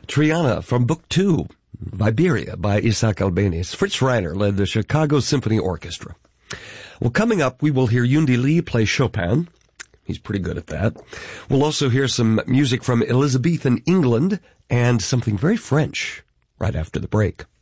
Triana from Book 2, Viberia by Isaac Albeniz. Fritz Reiner led the Chicago Symphony Orchestra. Well, coming up, we will hear Yundi Lee play Chopin. He's pretty good at that. We'll also hear some music from Elizabethan England and something very French right after the break.